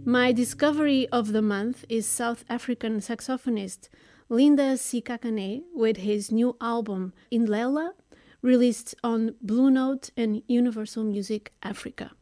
My discovery of the month is South African saxophonist Linda Sikakane with his new album Indlela, released on Blue Note and Universal Music Africa.